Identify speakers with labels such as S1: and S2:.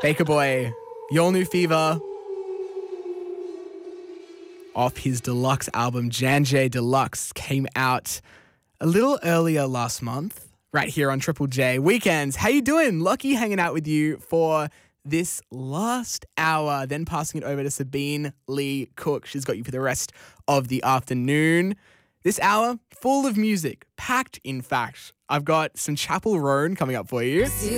S1: Baker Boy, Your New Fever, off his deluxe album, Jan J Deluxe, came out a little earlier last month, right here on Triple J Weekends. How you doing? Lucky hanging out with you for this last hour, then passing it over to Sabine Lee Cook. She's got you for the rest of the afternoon. This hour, full of music, packed in fact. I've got some Chapel Roan coming up for you.